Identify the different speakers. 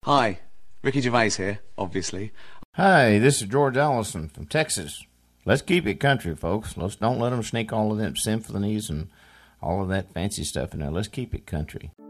Speaker 1: Hi, Ricky Gervais here, obviously.
Speaker 2: Hi, this is George Allison from Texas. Let's keep it country, folks. Don't let them sneak all of them symphonies and all of that fancy stuff in there. Let's keep it country.